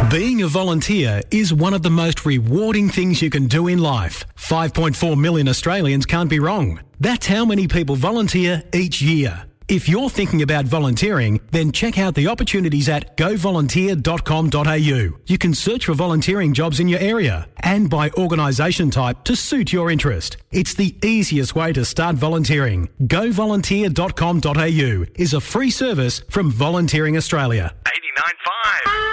Being a volunteer is one of the most rewarding things you can do in life. 5.4 million Australians can't be wrong. That's how many people volunteer each year. If you're thinking about volunteering, then check out the opportunities at govolunteer.com.au. You can search for volunteering jobs in your area and by organisation type to suit your interest. It's the easiest way to start volunteering. Govolunteer.com.au is a free service from Volunteering Australia. 89.5.